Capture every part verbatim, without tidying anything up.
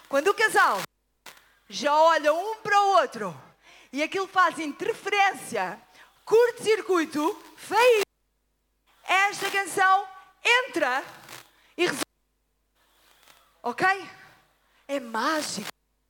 Quando o casal já olha um para o outro e aquilo faz interferência, curto-circuito, feio, esta canção entra e resolve. Ok? É mágico.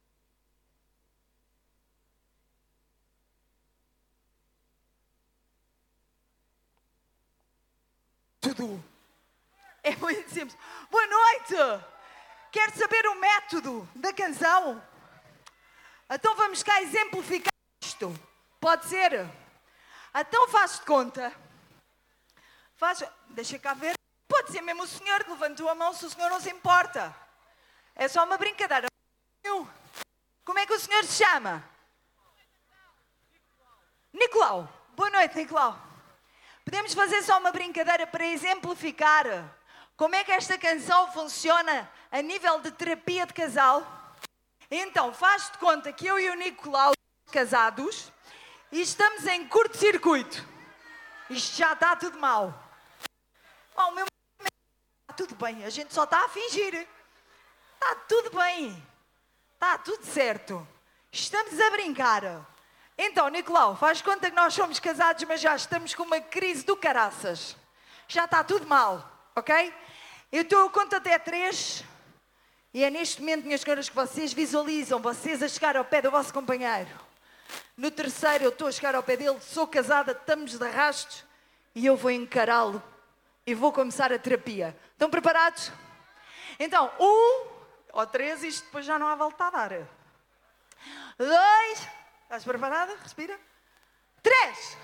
Tudo. É muito simples. Boa noite! Quer saber o método da canção? Então vamos cá exemplificar isto. Pode ser? Então faz de conta. Faz... Deixa cá ver. Pode ser mesmo o senhor que levantou a mão, se o senhor não se importa. É só uma brincadeira. Como é que o senhor se chama? Nicolau. Boa noite, Nicolau. Podemos fazer só uma brincadeira para exemplificar como é que esta canção funciona a nível de terapia de casal? Então, faz de conta que eu e o Nicolau somos casados e estamos em curto-circuito. Isto já está tudo mal. Oh, o meu... Está tudo bem, a gente só está a fingir. Está tudo bem. Está tudo certo. Estamos a brincar. Então, Nicolau, faz conta que nós somos casados, mas já estamos com uma crise do caraças. Já está tudo mal, ok? Eu estou a conta até três e é neste momento, minhas senhoras, que vocês visualizam vocês a chegar ao pé do vosso companheiro. No terceiro, eu estou a chegar ao pé dele, sou casada, estamos de arrastos e eu vou encará-lo e vou começar a terapia. Estão preparados? Então, um ou três, isto depois já não há volta a dar. Dois... Estás preparada? Respira. Três.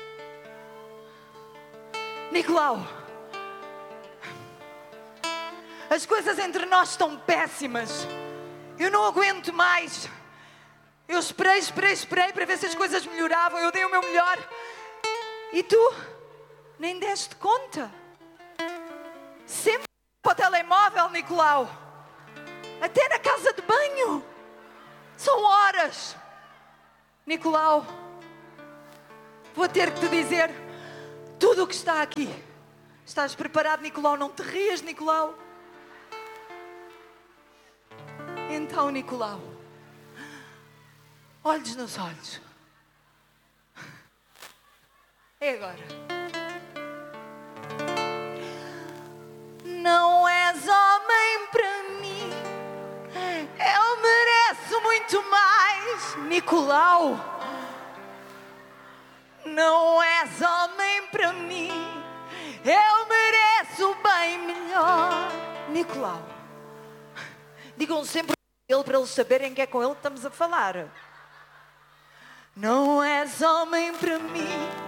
Nicolau, as coisas entre nós estão péssimas. Eu não aguento mais. Eu esperei, esperei, esperei para ver se as coisas melhoravam. Eu dei o meu melhor. E tu nem deste conta. Sempre para o telemóvel, Nicolau. Até na casa de banho. São horas. Nicolau, vou ter que te dizer tudo o que está aqui. Estás preparado, Nicolau? Não te rias, Nicolau? Então, Nicolau, olhos nos olhos. É agora. Não és homem para mim. Eu mereço muito mais, Nicolau. Não és homem para mim. Eu mereço bem melhor, Nicolau. Digam sempre ele para eles saberem que é com ele que estamos a falar. Não és homem para mim.